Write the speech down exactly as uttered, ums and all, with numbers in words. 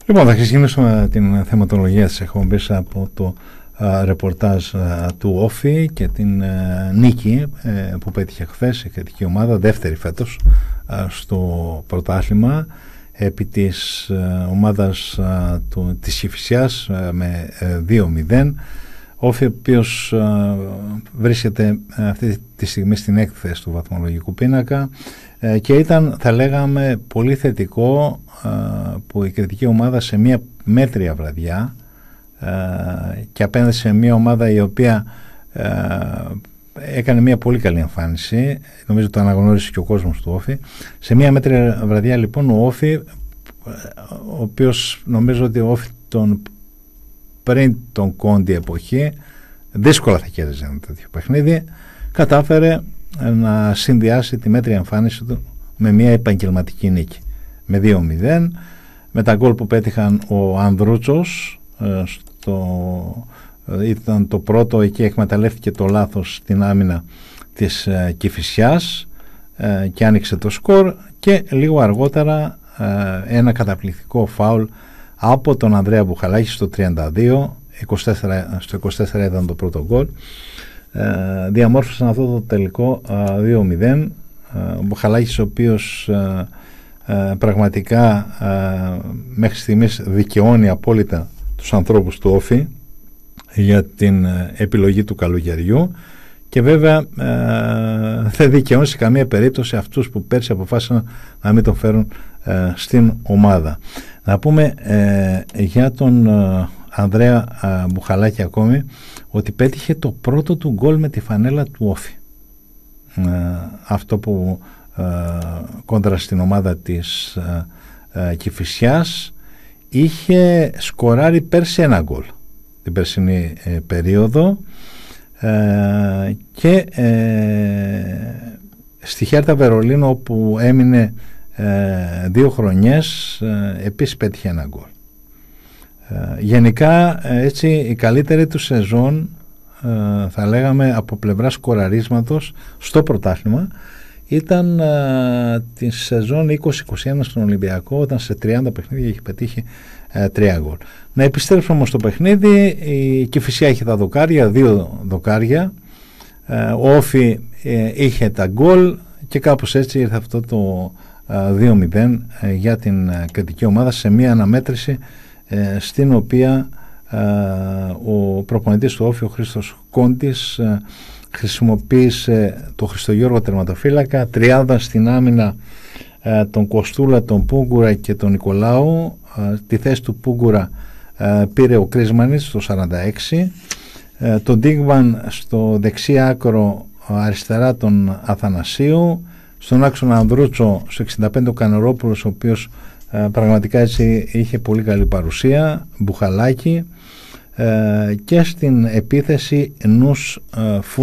Λοιπόν, θα ξεκινήσουμε την θεματολογία της εκπομπής από το α, ρεπορτάζ α, του Όφη και την α, νίκη α, που πέτυχε χθες η κριτική ομάδα, δεύτερη φέτος α, στο πρωτάθλημα επί της α, ομάδας α, του, της Κηφισιάς α, με α, δύο μηδέν. Όφη, ο οποίος α, βρίσκεται αυτή τη στιγμή στην έκτη θέση του βαθμολογικού πίνακα α, και ήταν, θα λέγαμε, πολύ θετικό α, που η κριτική ομάδα σε μια μέτρια βραδιά α, και απέναντι σε μια ομάδα η οποία α, έκανε μια πολύ καλή εμφάνιση, νομίζω το αναγνώρισε και ο κόσμος του Όφη, σε μια μέτρια βραδιά λοιπόν ο Όφη, ο οποίος νομίζω ότι ο Όφη τον πριν τον Κόντι εποχή δύσκολα θα κέρδιζε ένα τέτοιο παιχνίδι, κατάφερε να συνδυάσει τη μέτρια εμφάνιση του με μια επαγγελματική νίκη με δύο μηδέν, με τα γκολ που πέτυχαν ο Ανδρούτσος στο, ήταν το πρώτο, εκεί εκμεταλλεύτηκε το λάθος στην άμυνα της ε, Κηφισιάς ε, και άνοιξε το σκορ, και λίγο αργότερα ε, ένα καταπληκτικό φάουλ από τον Ανδρέα Μπουχαλάκη στο τριάντα δύο, είκοσι τέσσερα, στο είκοσι τέσσερα ήταν το πρώτο γκολ, ε, διαμόρφωσαν αυτό το τελικό ε, δύο μηδέν. ε, ο Μπουχαλάκης, ο οποίος ε, ε, πραγματικά ε, μέχρι στιγμής δικαιώνει απόλυτα τους ανθρώπους του Όφη για την ε, επιλογή του καλογεριού, και βέβαια ε, δεν δικαιώνει σε καμία περίπτωση αυτούς που πέρσι αποφάσισαν να μην τον φέρουν ε, στην ομάδα. Να πούμε ε, για τον ε, Ανδρέα ε, Μπουχαλάκη ακόμη ότι πέτυχε το πρώτο του γκολ με τη φανέλα του Όφη. Ε, αυτό που ε, κόντρα στην ομάδα της ε, ε, Κηφισιάς είχε σκοράρει πέρσι ένα γκολ την περσινή ε, περίοδο, ε, και ε, στη Χέρτα Βερολίνο, όπου έμεινε ε, δύο χρονιές, ε, επίσης πέτυχε ένα γκολ. Ε, γενικά ε, έτσι η καλύτερη του σεζόν, ε, θα λέγαμε από πλευρά σκοραρίσματος στο πρωτάθλημα, ήταν ε, τη σεζόν είκοσι είκοσι ένα στον Ολυμπιακό, όταν σε τριάντα παιχνίδια έχει πετύχει ε, τρία γκολ. Να επιστρέψουμε όμως στο παιχνίδι. Η Κηφισιά είχε τα δοκάρια, δύο δοκάρια, ε, ο Όφη ε, είχε τα γκολ, και κάπως έτσι ήρθε αυτό το ε, δύο μηδέν ε, για την ε, κριτική ομάδα, σε μια αναμέτρηση ε, στην οποία ε, ο προπονητής του Όφη, ο Χρήστος Κόντης, ε, χρησιμοποίησε το Χριστογιώργο τερματοφύλακα, τριάδα στην άμυνα, ε, τον Κοστούλα, τον Πούγκουρα και τον Νικολάου. Ε, τη θέση του Πούγκουρα ε, πήρε ο Κρίσμανης στο σαράντα έξι, ε, τον Ντίγμαν στο δεξί άκρο, αριστερά τον Αθανασίου, στον άξονα Ανδρούτσο στο εξήντα πέντε ο Κανορόπουλος, ο οποίος ε, πραγματικά έτσι είχε πολύ καλή παρουσία, Μπουχαλάκη, ε, και στην επίθεση Νους ε,